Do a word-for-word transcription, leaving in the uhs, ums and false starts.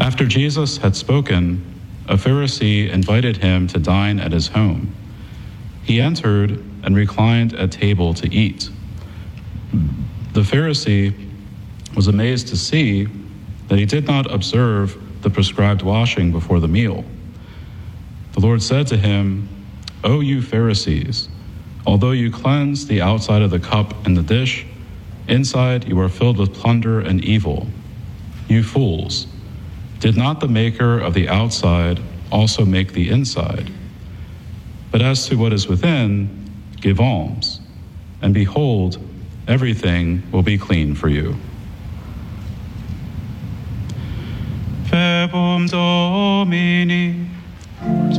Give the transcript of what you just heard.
After Jesus had spoken, a Pharisee invited him to dine at his home. He entered and reclined at table to eat. The Pharisee was amazed to see that he did not observe the prescribed washing before the meal. The Lord said to him, "O you Pharisees, although you cleanse the outside of the cup and the dish, inside you are filled with plunder and evil. You fools, did not the maker of the outside also make the inside? But as to what is within, give alms, and behold, everything will be clean for you." Verbum Domini.